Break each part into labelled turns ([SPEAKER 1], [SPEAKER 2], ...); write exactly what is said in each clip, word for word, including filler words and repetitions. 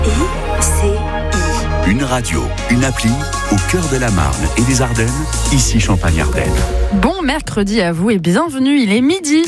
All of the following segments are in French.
[SPEAKER 1] I C I.
[SPEAKER 2] Une radio, une appli au cœur de la Marne et des Ardennes, ici Champagne-Ardenne.
[SPEAKER 3] Bon mercredi à vous et bienvenue, il est midi.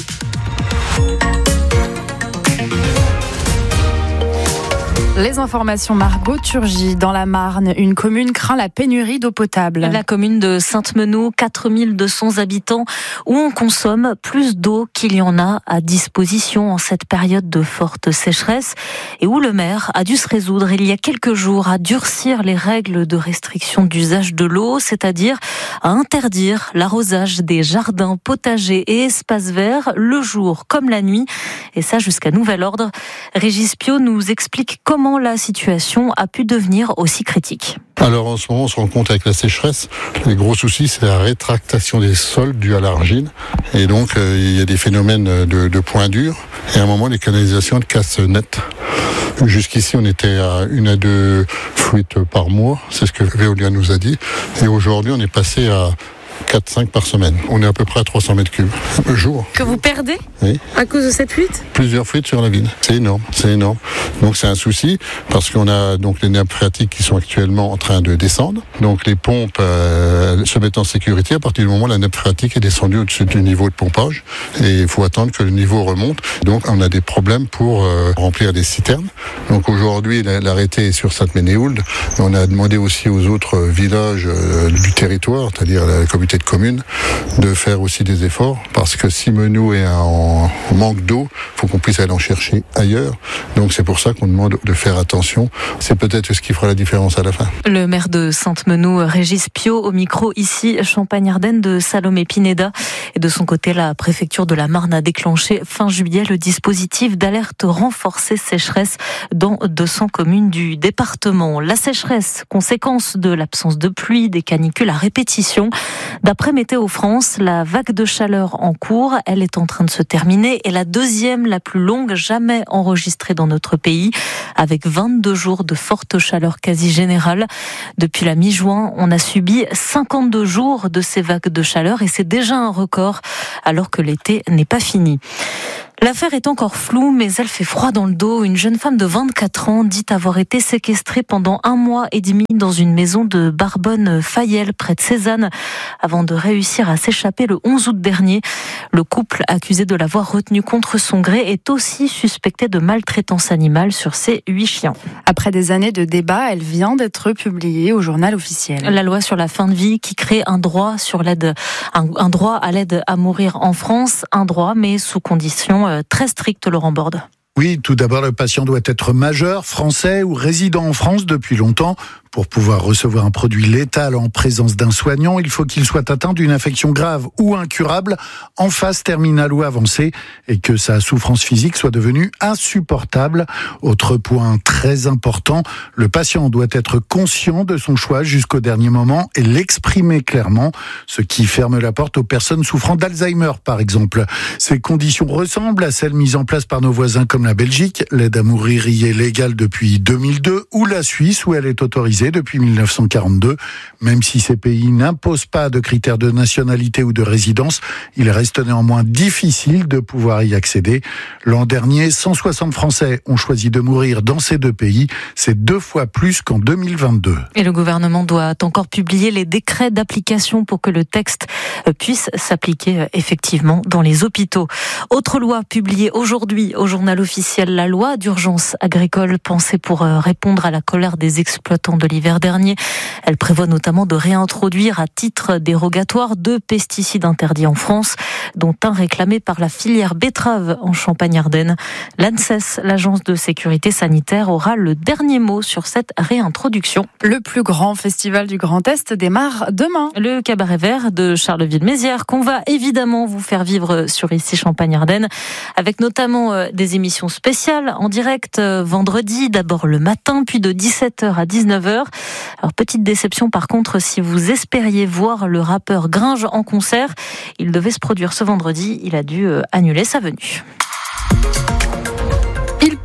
[SPEAKER 3] Les informations, Margot Turgy. Dans la Marne, une commune craint la pénurie d'eau potable.
[SPEAKER 4] La commune de Sainte-Menehould, quatre mille deux cents habitants, où on consomme plus d'eau qu'il y en a à disposition en cette période de forte sécheresse et où le maire a dû se résoudre il y a quelques jours à durcir les règles de restriction d'usage de l'eau, c'est-à-dire à interdire l'arrosage des jardins, potagers et espaces verts le jour comme la nuit, et ça jusqu'à nouvel ordre. Régis Piot nous explique comment Comment la situation a pu devenir aussi critique.
[SPEAKER 5] Alors en ce moment, on se rend compte avec la sécheresse, les gros soucis, c'est la rétractation des sols due à l'argile. Et donc, euh, il y a des phénomènes de, de points durs. Et à un moment, les canalisations elles cassent net. Jusqu'ici, on était à une à deux fuites par mois. C'est ce que Veolia nous a dit. Et aujourd'hui, on est passé à quatre cinq par semaine. On est à peu près à trois cents mètres cubes par jour.
[SPEAKER 3] Que vous perdez ?
[SPEAKER 5] Oui.
[SPEAKER 3] À cause de cette fuite ?
[SPEAKER 5] Plusieurs fuites sur la ville. C'est énorme, c'est énorme. Donc c'est un souci parce qu'on a donc les nappes phréatiques qui sont actuellement en train de descendre. Donc les pompes euh, se mettent en sécurité à partir du moment où la nappe phréatique est descendue au-dessus du niveau de pompage. Et il faut attendre que le niveau remonte. Donc on a des problèmes pour euh, remplir des citernes. Donc aujourd'hui l'arrêté est sur Sainte-Menehould. On a demandé aussi aux autres villages euh, du territoire, c'est-à-dire la communauté de communes, de faire aussi des efforts parce que si Menehould est en manque d'eau, il faut qu'on puisse aller en chercher ailleurs. Donc c'est pour ça qu'on demande de faire attention. C'est peut-être ce qui fera la différence à la fin.
[SPEAKER 4] Le maire de Sainte-Menehould, Régis Piot, au micro ici Champagne-Ardenne de Salomé Pineda. Et de son côté, la préfecture de la Marne a déclenché fin juillet le dispositif d'alerte renforcée sécheresse dans deux cents communes du département. La sécheresse, conséquence de l'absence de pluie, des canicules à répétition. D'après Météo France, la vague de chaleur en cours, elle est en train de se terminer et la deuxième la plus longue jamais enregistrée dans notre pays, avec vingt-deux jours de forte chaleur quasi générale. Depuis la mi-juin, on a subi cinquante-deux jours de ces vagues de chaleur et c'est déjà un record alors que l'été n'est pas fini. L'affaire est encore floue, mais elle fait froid dans le dos. Une jeune femme de vingt-quatre ans dit avoir été séquestrée pendant un mois et demi dans une maison de Barbonne-Fayel, près de Cézanne, avant de réussir à s'échapper le onze août dernier. Le couple, accusé de l'avoir retenue contre son gré, est aussi suspecté de maltraitance animale sur ses huit chiens.
[SPEAKER 3] Après des années de débats, elle vient d'être publiée au journal officiel.
[SPEAKER 4] La loi sur la fin de vie qui crée un droit sur l'aide, un, un droit à l'aide à mourir en France, un droit mais sous conditions très strictes, Laurent Borde.
[SPEAKER 6] Oui, tout d'abord, le patient doit être majeur, français ou résident en France depuis longtemps. Pour pouvoir recevoir un produit létal en présence d'un soignant, il faut qu'il soit atteint d'une infection grave ou incurable, en phase terminale ou avancée, et que sa souffrance physique soit devenue insupportable. Autre point très important, le patient doit être conscient de son choix jusqu'au dernier moment et l'exprimer clairement, ce qui ferme la porte aux personnes souffrant d'Alzheimer, par exemple. Ces conditions ressemblent à celles mises en place par nos voisins comme la Belgique. L'aide à mourir y est légale depuis deux mille deux, ou la Suisse, où elle est autorisée depuis mille neuf cent quarante-deux. Même si ces pays n'imposent pas de critères de nationalité ou de résidence, il reste néanmoins difficile de pouvoir y accéder. L'an dernier, cent soixante Français ont choisi de mourir dans ces deux pays. C'est deux fois plus qu'en deux mille vingt-deux.
[SPEAKER 4] Et le gouvernement doit encore publier les décrets d'application pour que le texte puisse s'appliquer effectivement dans les hôpitaux. Autre loi publiée aujourd'hui au journal officiel, la loi d'urgence agricole pensée pour répondre à la colère des exploitants de l'hiver dernier. Elle prévoit notamment de réintroduire à titre dérogatoire deux pesticides interdits en France, dont un réclamé par la filière betterave en Champagne-Ardenne. L'ANSES, l'agence de sécurité sanitaire, aura le dernier mot sur cette réintroduction.
[SPEAKER 3] Le plus grand festival du Grand Est démarre demain.
[SPEAKER 4] Le cabaret vert de Charleville-Mézières, qu'on va évidemment vous faire vivre sur ici Champagne-Ardenne, avec notamment des émissions spéciales en direct vendredi, d'abord le matin, puis de dix-sept heures à dix-neuf heures. Alors petite déception par contre, si vous espériez voir le rappeur Gringe en concert, il devait se produire ce vendredi, il a dû annuler sa venue.
[SPEAKER 3] Il pleut.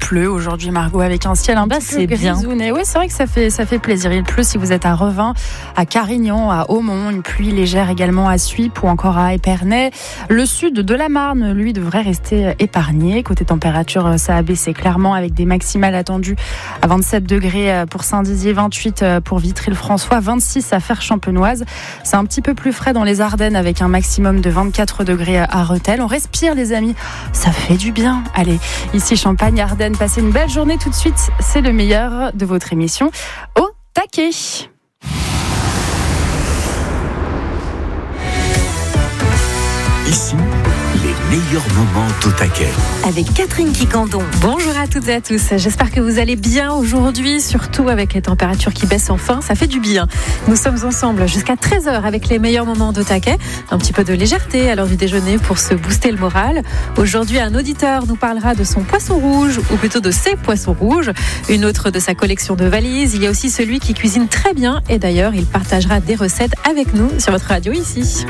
[SPEAKER 3] pleut aujourd'hui, Margot, avec un ciel un
[SPEAKER 4] bah,
[SPEAKER 3] petit peu
[SPEAKER 4] bien.
[SPEAKER 3] grisouné. Oui, c'est vrai que ça fait, ça fait plaisir. Il pleut si vous êtes à Revin, à Carignan, à Aumont, une pluie légère également à Suippes ou encore à Épernay. Le sud de la Marne, lui, devrait rester épargné. Côté température, ça a baissé clairement avec des maximales attendues à vingt-sept degrés pour Saint-Dizier, vingt-huit pour Vitry-le-François, vingt-six à Fère-Champenoise. C'est un petit peu plus frais dans les Ardennes avec un maximum de vingt-quatre degrés à Rethel. On respire, les amis. Ça fait du bien. Allez, ici Champagne, Ardennes, passez une belle journée tout de suite. C'est le meilleur de votre émission au taquet.
[SPEAKER 2] Ici, les meilleurs moments au taquet.
[SPEAKER 1] Avec Catherine Quicandon.
[SPEAKER 4] Bonjour à toutes et à tous, j'espère que vous allez bien aujourd'hui, surtout avec les températures qui baissent enfin, ça fait du bien. Nous sommes ensemble jusqu'à treize heures avec les meilleurs moments de taquet, un petit peu de légèreté à l'heure du déjeuner pour se booster le moral. Aujourd'hui, un auditeur nous parlera de son poisson rouge, ou plutôt de ses poissons rouges, une autre de sa collection de valises. Il y a aussi celui qui cuisine très bien et d'ailleurs, il partagera des recettes avec nous sur votre radio ici.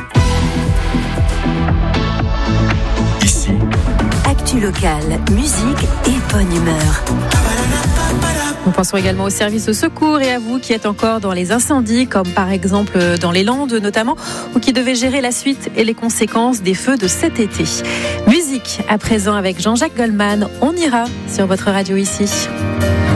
[SPEAKER 1] Actu locale, musique et bonne humeur.
[SPEAKER 4] Nous pensons également au service de secours et à vous qui êtes encore dans les incendies, comme par exemple dans les Landes notamment, ou qui devez gérer la suite et les conséquences des feux de cet été. Musique à présent avec Jean-Jacques Goldman. On ira sur votre radio ici.